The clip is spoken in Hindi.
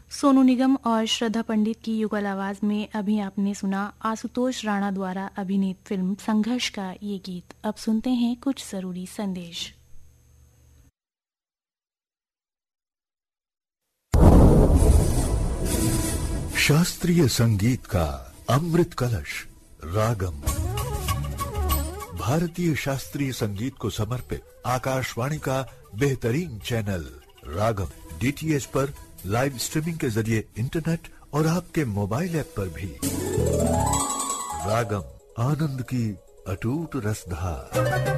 सोनू निगम और श्रद्धा पंडित की युगल आवाज में अभी आपने सुना आशुतोष राणा द्वारा अभिनीत फिल्म संघर्ष का ये गीत। अब सुनते हैं कुछ जरूरी संदेश। शास्त्रीय संगीत का अमृत कलश रागम, भारतीय शास्त्रीय संगीत को समर्पित आकाशवाणी का बेहतरीन चैनल रागम, डीटीएच पर लाइव स्ट्रीमिंग के जरिए इंटरनेट और आपके मोबाइल ऐप पर भी। रागम, आनंद की अटूट रसधार।